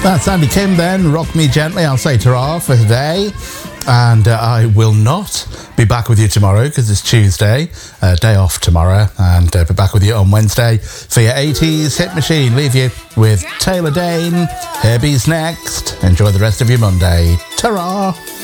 That's Andy Kim then, Rock Me Gently. I'll say ta-ra for today. And I will not be back with you tomorrow because it's Tuesday, day off tomorrow, and be back with you on Wednesday for your 80s hit machine. Leave you with Taylor Dane. Herbie's next. Enjoy the rest of your Monday. Ta-ra!